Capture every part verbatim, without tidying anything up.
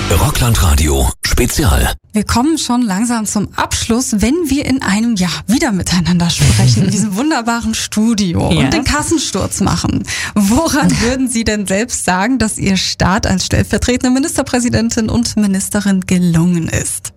Rockland-Radio Spezial. Wir kommen schon langsam zum Abschluss, wenn wir in einem Jahr wieder miteinander sprechen, in diesem wunderbaren Studio ja. und den Kassensturz machen. Woran würden Sie denn selbst sagen, dass Ihr Start als stellvertretende Ministerpräsidentin und Ministerin gelungen ist?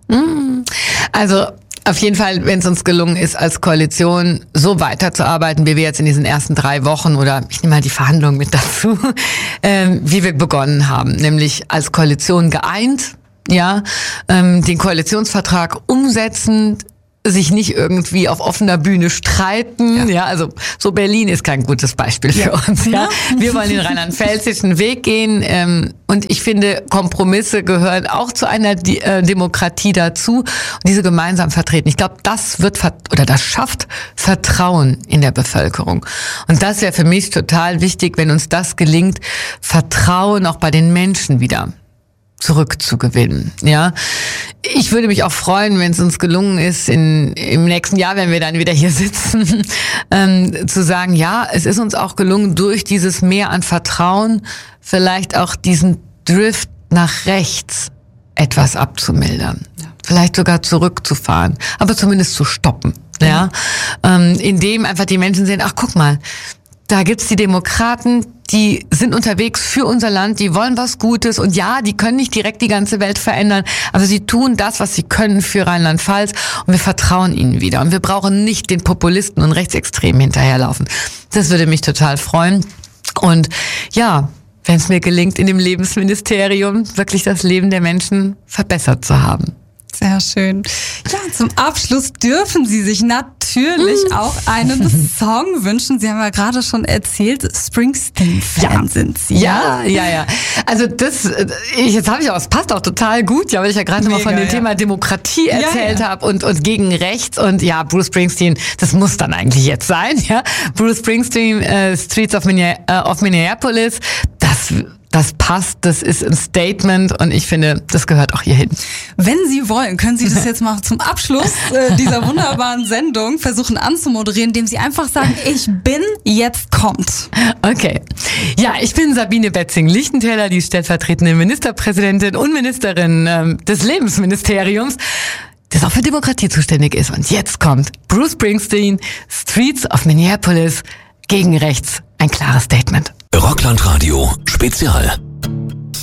Also auf jeden Fall, wenn es uns gelungen ist, als Koalition so weiterzuarbeiten, wie wir jetzt in diesen ersten drei Wochen oder ich nehme mal die Verhandlungen mit dazu, ähm, wie wir begonnen haben, nämlich als Koalition geeint, ja, ähm, den Koalitionsvertrag umsetzen, sich nicht irgendwie auf offener Bühne streiten, ja, ja also so Berlin ist kein gutes Beispiel für ja. uns, ja. Wir wollen den rheinland-pfälzischen Weg gehen, ähm, und ich finde, Kompromisse gehören auch zu einer Di- äh, Demokratie dazu und diese gemeinsam vertreten. Ich glaube, das wird vert- oder das schafft Vertrauen in der Bevölkerung. Und das wäre für mich total wichtig, wenn uns das gelingt, Vertrauen auch bei den Menschen wieder zurückzugewinnen, ja. Ich würde mich auch freuen, wenn es uns gelungen ist, in, im nächsten Jahr, wenn wir dann wieder hier sitzen, ähm, zu sagen, ja, es ist uns auch gelungen, durch dieses Mehr an Vertrauen vielleicht auch diesen Drift nach rechts etwas abzumildern. Ja. Vielleicht sogar zurückzufahren, aber zumindest zu stoppen, ja. Ähm, indem einfach die Menschen sehen, ach, guck mal, da gibt's die Demokraten, die sind unterwegs für unser Land, die wollen was Gutes und ja, die können nicht direkt die ganze Welt verändern, aber sie tun das, was sie können für Rheinland-Pfalz und wir vertrauen ihnen wieder. Und wir brauchen nicht den Populisten und Rechtsextremen hinterherlaufen. Das würde mich total freuen. Und ja, wenn es mir gelingt, in dem Lebensministerium wirklich das Leben der Menschen verbessert zu haben. Sehr schön. Ja, zum Abschluss dürfen Sie sich natürlich mm. auch einen Song wünschen. Sie haben ja gerade schon erzählt, Springsteen-Fan ja. sind Sie. Ja, ja, ja. Also das, ich, jetzt habe ich auch, es passt auch total gut, ja, weil ich ja gerade mal von dem ja. Thema Demokratie erzählt ja, ja. habe und und gegen rechts und ja, Bruce Springsteen, das muss dann eigentlich jetzt sein, ja. Bruce Springsteen, äh, Streets of, Minne- äh, of Minneapolis, das Das passt, das ist ein Statement und ich finde, das gehört auch hierhin. Wenn Sie wollen, können Sie das jetzt mal zum Abschluss äh, dieser wunderbaren Sendung versuchen anzumoderieren, indem Sie einfach sagen, ich bin, jetzt kommt. Okay. Ja, ich bin Sabine Betzing-Lichtentäler, die stellvertretende Ministerpräsidentin und Ministerin ähm, des Lebensministeriums, das auch für Demokratie zuständig ist. Und jetzt kommt Bruce Springsteen, Streets of Minneapolis, gegen rechts, ein klares Statement. Rockland-Radio Spezial.